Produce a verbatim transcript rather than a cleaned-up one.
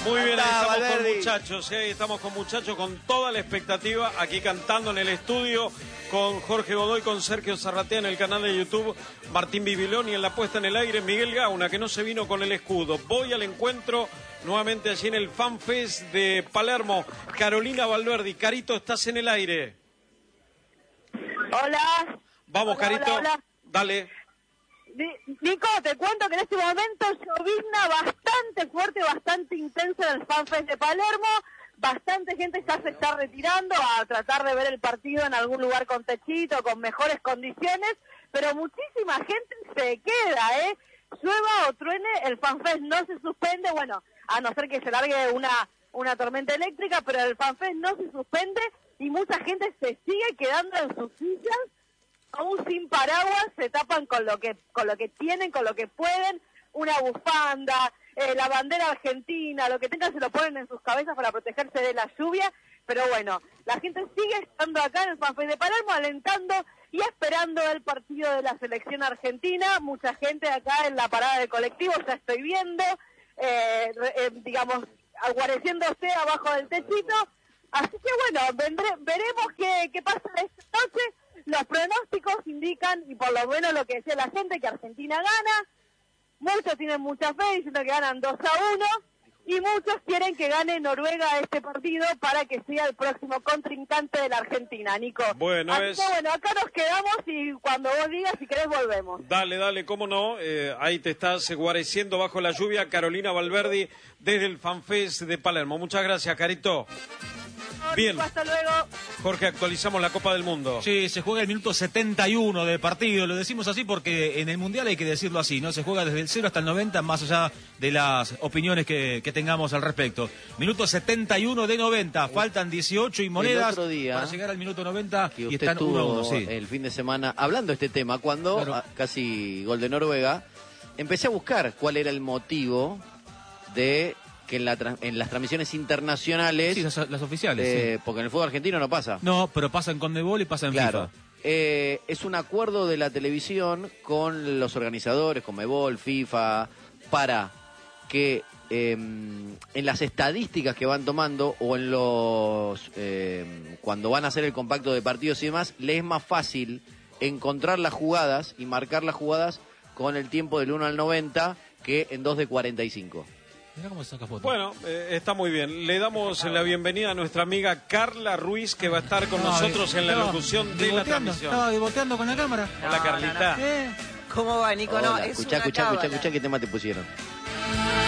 Muy bien, ahí estamos Valverde. con muchachos, ¿eh? Estamos con muchachos con toda la expectativa, aquí cantando en el estudio, con Jorge Godoy, con Sergio Zarratea en el canal de YouTube, Martín Bibiloni en la puesta en el aire, Miguel Gauna, que no se vino con el escudo. Voy al encuentro nuevamente allí en el FanFest de Palermo. Carolina Valverde, Carito, estás en el aire. Hola. Vamos, Hola, Carito, hola, hola. dale. Nico, te cuento que en este momento llovizna bastante fuerte, bastante intensa en el FanFest de Palermo. Bastante gente ya se está retirando a tratar de ver el partido en algún lugar con techito, con mejores condiciones, pero muchísima gente se queda, ¿eh? Llueva o truene, el FanFest no se suspende, bueno, a no ser que se largue una, una tormenta eléctrica, pero el FanFest no se suspende y mucha gente se sigue quedando en sus sillas. Aún sin paraguas, se tapan con lo que con lo que tienen, con lo que pueden, una bufanda, eh, la bandera argentina, lo que tengan se lo ponen en sus cabezas para protegerse de la lluvia, pero bueno, la gente sigue estando acá en el FanFest de Palermo, alentando y esperando el partido de la selección argentina. Mucha gente acá en la parada del colectivo, ya estoy viendo, eh, eh, digamos, aguareciéndose abajo del techito, así que bueno, vendré, veremos qué, qué pasa esta noche. Los pronósticos indican, y por lo menos lo que decía la gente, que Argentina gana. Muchos tienen mucha fe diciendo que ganan dos a uno. Y muchos quieren que gane Noruega este partido para que sea el próximo contrincante de la Argentina, Nico. Bueno, Así es... que bueno, acá nos quedamos y cuando vos digas, si querés, volvemos. Dale, dale, cómo no. Eh, ahí te estás guareciendo bajo la lluvia. Carolina Valverde desde el FanFest de Palermo. Muchas gracias, Carito. Bien. Hasta luego. Jorge, actualizamos la Copa del Mundo. Sí, se juega el minuto setenta y uno del partido. Lo decimos así porque en el Mundial hay que decirlo así, ¿no? Se juega desde el cero hasta el noventa, más allá de las opiniones que, que tengamos al respecto. Minuto setenta y uno de noventa. Faltan dieciocho y monedas el otro día, para llegar al minuto noventa que y usted están uno a uno, estuvo sí. el fin de semana hablando de este tema, cuando Claro. a, casi gol de Noruega, empecé a buscar cuál era el motivo de que en, la, tra- en las transmisiones internacionales, Sí, las, las oficiales, eh, sí. porque en el fútbol argentino no pasa. No, pero pasa en Conmebol y pasa en Claro. FIFA. Eh, es un acuerdo de la televisión con los organizadores, Conmebol, FIFA, para que eh, en las estadísticas que van tomando o en los eh, cuando van a hacer el compacto de partidos y demás, les es más fácil encontrar las jugadas y marcar las jugadas con el tiempo del uno al noventa que en dos de cuarenta y cinco. Mirá cómo se saca foto. Bueno, eh, está muy bien. Le damos la bienvenida a nuestra amiga Carla Ruiz, que va a estar con No, nosotros en la estaba locución de la deboteando, transmisión. Estaba deboteando con la cámara. Hola, Carlita. Eh. ¿Cómo va, Nico? No, Hola, es escuchá, una escuchá, escuchá, cábala. escuchá qué tema te pusieron.